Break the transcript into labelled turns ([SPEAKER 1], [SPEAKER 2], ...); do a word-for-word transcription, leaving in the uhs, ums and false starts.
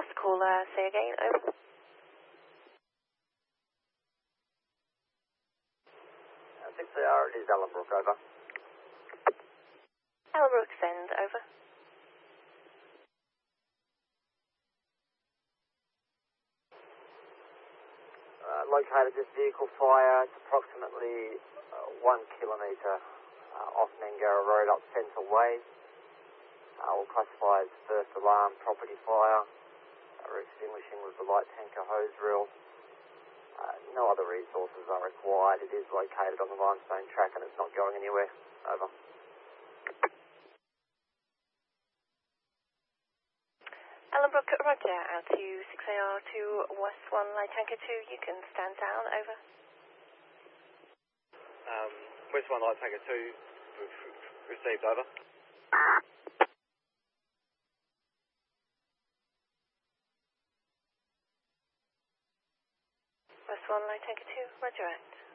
[SPEAKER 1] lost the call, uh, say again, over.
[SPEAKER 2] Uh, six A R, it is Ellenbrook, over.
[SPEAKER 1] Ellenbrook, send, over.
[SPEAKER 2] Uh, located this vehicle fire, it's approximately uh, one kilometre uh, off Nangara Road up Central Way. Uh, we'll classify as first alarm property fire. Uh, we're extinguishing with the light tanker hose reel. Uh, no other resources are required. It is located on the limestone track and it's not going anywhere. Over.
[SPEAKER 1] Ellenbrook, roger, out to six A R to West one light tanker two, you can stand down, over.
[SPEAKER 3] Um, West one light tanker two, received, over.
[SPEAKER 1] West one light tanker two, roger, out.